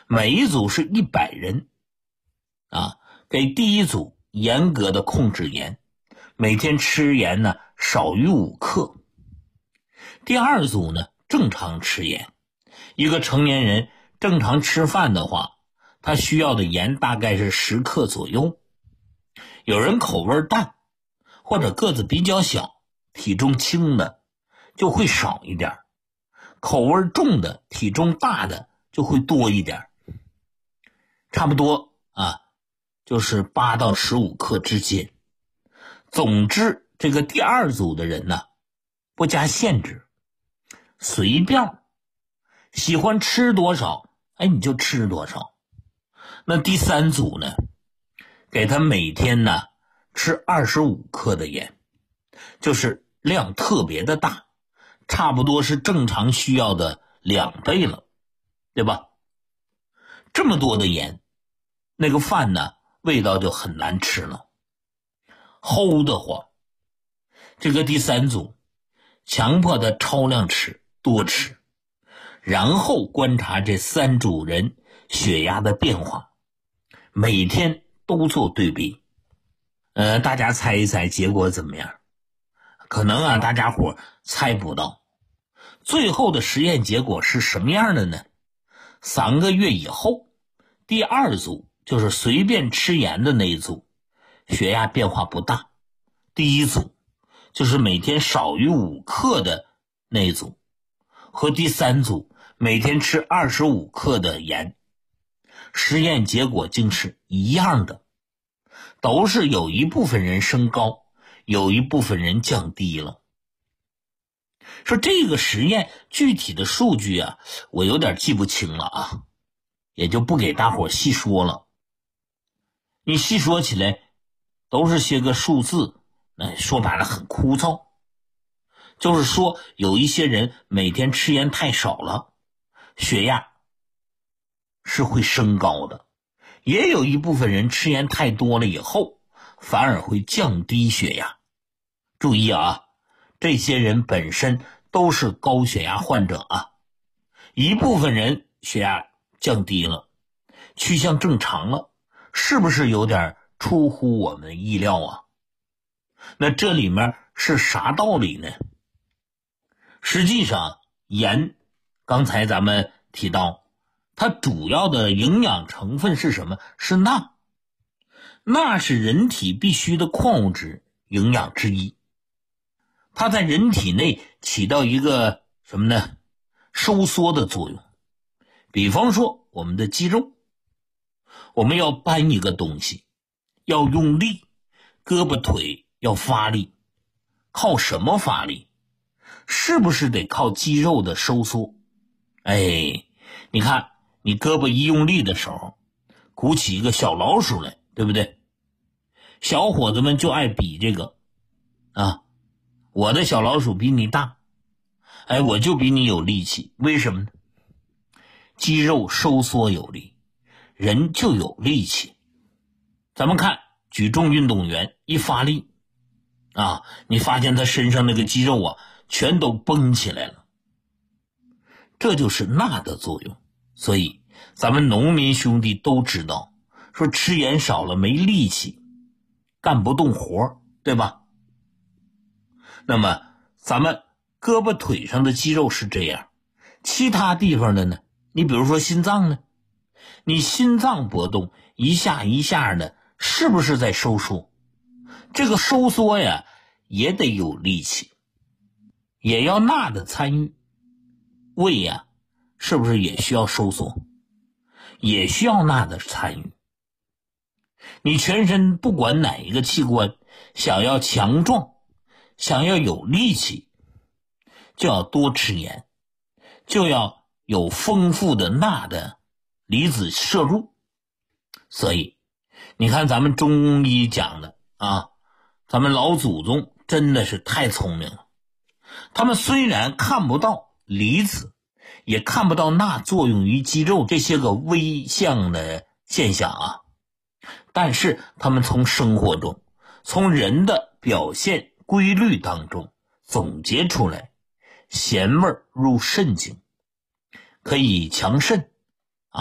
每一组是100人给第一组严格的控制盐，每天吃盐呢少于5克。第二组呢正常吃盐，一个成年人正常吃饭的话，他需要的盐大概是10克左右。有人口味淡或者个子比较小，体重轻的就会少一点，口味重的体重大的就会多一点，差不多就是8到15克之间。总之这个第二组的人呢不加限制，随便喜欢吃多少你就吃多少。那第三组呢，给他每天呢吃25克的盐，就是量特别的大，差不多是正常需要的2倍了，对吧？这么多的盐，那个饭呢味道就很难吃了，齁得慌。这个第三组强迫他超量吃，多吃，然后观察这3组人血压的变化，每天都做对比。大家猜一猜结果怎么样？可能大家伙猜不到。最后的实验结果是什么样的呢？3个月以后，第二组就是随便吃盐的那一组，血压变化不大。第一组就是每天少于5克的那一组，和第三组每天吃25克的盐，实验结果竟是一样的，都是有一部分人升高，有一部分人降低了。说这个实验具体的数据我有点记不清了也就不给大伙细说了。你细说起来都是些个数字，说白了很枯燥。就是说有一些人每天吃盐太少了，血压是会升高的，也有一部分人吃盐太多了以后反而会降低血压。注意这些人本身都是高血压患者一部分人血压降低了，趋向正常了，是不是有点出乎我们意料那这里面是啥道理呢？实际上盐刚才咱们提到，它主要的营养成分是什么？是钠。钠是人体必需的矿物质营养之一，它在人体内起到一个什么呢？收缩的作用。比方说我们的肌肉，我们要搬一个东西要用力，胳膊腿要发力，靠什么发力？是不是得靠肌肉的收缩？你看你胳膊一用力的时候，鼓起一个小老鼠来，对不对？小伙子们就爱比这个我的小老鼠比你大，我就比你有力气。为什么呢？肌肉收缩有力，人就有力气。咱们看举重运动员一发力你发现他身上那个肌肉全都绷起来了，这就是钠的作用。所以咱们农民兄弟都知道，说吃盐少了没力气，干不动活，对吧？那么咱们胳膊腿上的肌肉是这样，其他地方的呢？你比如说心脏呢，你心脏搏动一下一下的，是不是在收缩？这个收缩也得有力气，也要钠的参与。胃是不是也需要收缩？也需要钠的参与。你全身不管哪一个器官想要强壮，想要有力气，就要多吃盐，就要有丰富的钠的离子摄入。所以你看咱们中医讲的咱们老祖宗真的是太聪明了。他们虽然看不到离子，也看不到钠作用于肌肉这些个微象的现象但是他们从生活中，从人的表现规律当中总结出来，咸味入肾经，可以强肾，